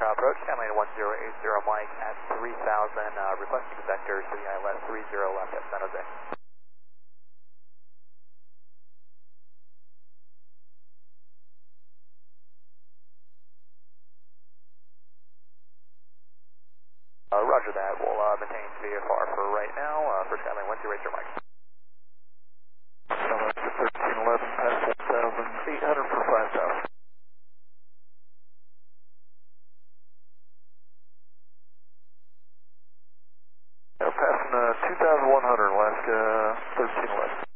approach, Skyline 1080 Mike at 3000, requesting vector to the ILS 30 left at San Jose. Roger that, we'll maintain VFR for right now, for Skyline 1080 Mike. Skyline 1311, past 1,800 for 5,000. Passing 2,100, Alaska 1311.